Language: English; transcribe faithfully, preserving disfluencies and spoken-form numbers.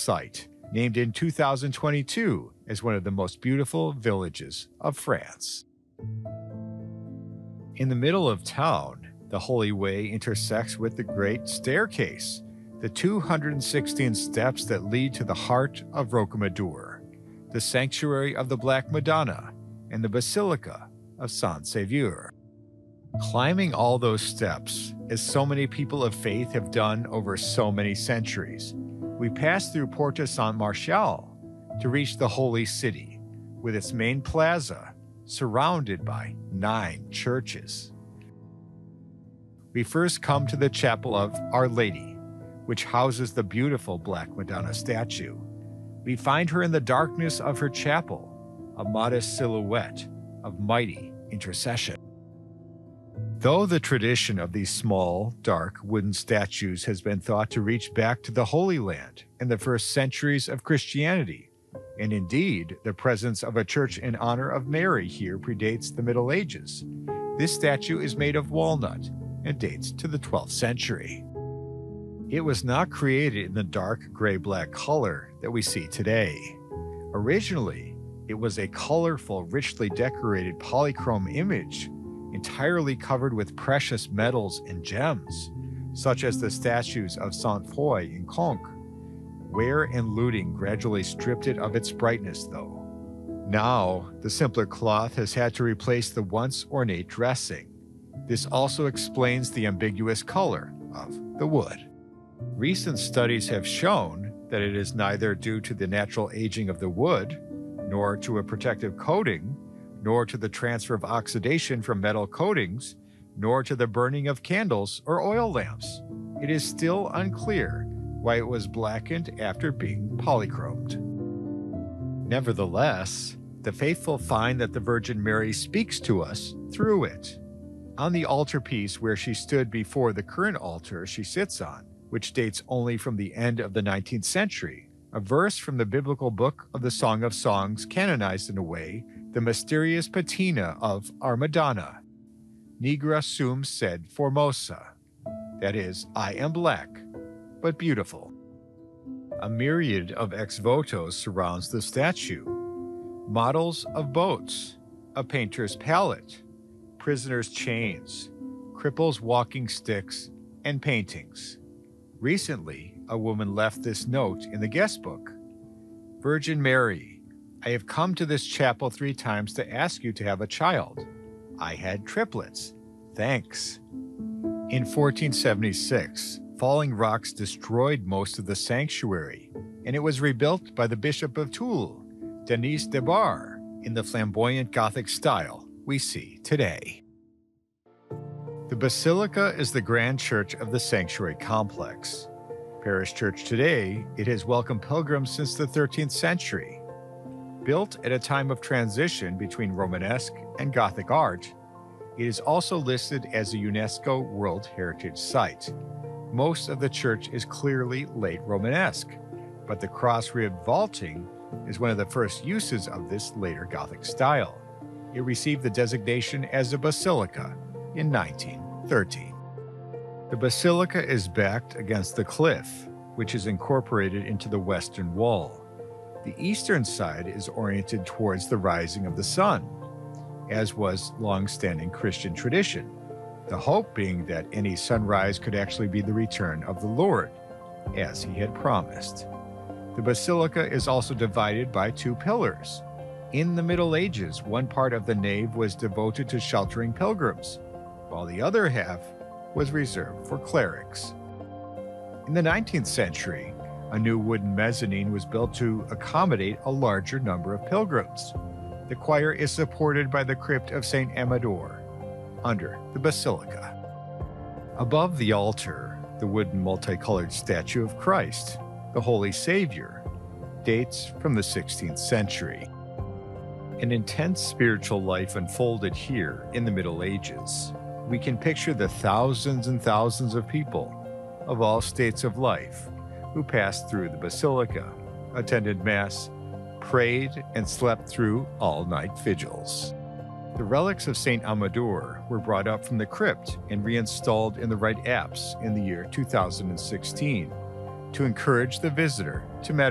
site, named in two thousand twenty-two as one of the most beautiful villages of France. In the middle of town, the Holy Way intersects with the Great Staircase, the two hundred sixteen steps that lead to the heart of Rocamadour, the Sanctuary of the Black Madonna, and the Basilica of Saint-Sauveur. Climbing all those steps, as so many people of faith have done over so many centuries, we pass through Porte Saint-Martial to reach the Holy City, with its main plaza surrounded by nine churches. We first come to the Chapel of Our Lady, which houses the beautiful Black Madonna statue. We find her in the darkness of her chapel, a modest silhouette of mighty intercession. Though the tradition of these small, dark wooden statues has been thought to reach back to the Holy Land in the first centuries of Christianity, and indeed the presence of a church in honor of Mary here predates the Middle Ages, this statue is made of walnut and dates to the twelfth century. It was not created in the dark gray-black color that we see today. Originally, it was a colorful, richly decorated polychrome image entirely covered with precious metals and gems, such as the statues of Saint Foy and Conques. Wear and looting gradually stripped it of its brightness, though. Now, the simpler cloth has had to replace the once ornate dressing. This also explains the ambiguous color of the wood. Recent studies have shown that it is neither due to the natural aging of the wood, nor to a protective coating, nor to the transfer of oxidation from metal coatings, nor to the burning of candles or oil lamps. It is still unclear why it was blackened after being polychromed. Nevertheless, the faithful find that the Virgin Mary speaks to us through it. On the altarpiece where she stood before the current altar she sits on, which dates only from the end of the nineteenth century, a verse from the biblical book of the Song of Songs canonized in a way the mysterious patina of our Madonna, Nigra sum sed formosa, that is, I am black, but beautiful. A myriad of ex-votos surrounds the statue. Models of boats, a painter's palette, prisoners' chains, cripples' walking sticks, and paintings. Recently, a woman left this note in the guest book. Virgin Mary, I have come to this chapel three times to ask you to have a child. I had triplets. Thanks. In fourteen seventy-six, falling rocks destroyed most of the sanctuary, and it was rebuilt by the Bishop of Toul, Denis de Bar, in the flamboyant Gothic style we see today. The Basilica is the grand church of the sanctuary complex. Parish church today, it has welcomed pilgrims since the thirteenth century. Built at a time of transition between Romanesque and Gothic art, it is also listed as a UNESCO World Heritage Site. Most of the church is clearly late Romanesque, but the cross-ribbed vaulting is one of the first uses of this later Gothic style. It received the designation as a basilica in nineteen thirteen. The basilica is backed against the cliff, which is incorporated into the western wall. The eastern side is oriented towards the rising of the sun, as was long-standing Christian tradition, the hope being that any sunrise could actually be the return of the Lord, as he had promised. The basilica is also divided by two pillars. In the Middle Ages, one part of the nave was devoted to sheltering pilgrims, while the other half was reserved for clerics. In the nineteenth century, a new wooden mezzanine was built to accommodate a larger number of pilgrims. The choir is supported by the crypt of Saint Amador, under the basilica. Above the altar, the wooden multicolored statue of Christ, the Holy Savior, dates from the sixteenth century. An intense spiritual life unfolded here in the Middle Ages. We can picture the thousands and thousands of people of all states of life who passed through the basilica, attended Mass, prayed, and slept through all-night vigils. The relics of Saint Amador were brought up from the crypt and reinstalled in the right apse in the year two thousand sixteen to encourage the visitor to meditate